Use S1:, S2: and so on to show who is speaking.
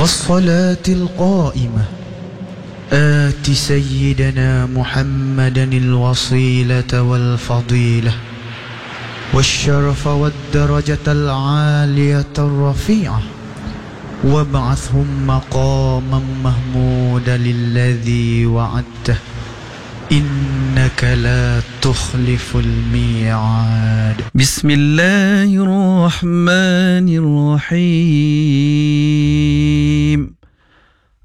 S1: والصلاة القائمة آت سيدنا محمدا الوصيلة والفضيلة والشرف والدرجة العالية الرفيعة وابعثهم مقاما محمودا الذي وعدته إنك لا تخلف الميعاد.
S2: بسم الله الرحمن الرحيم.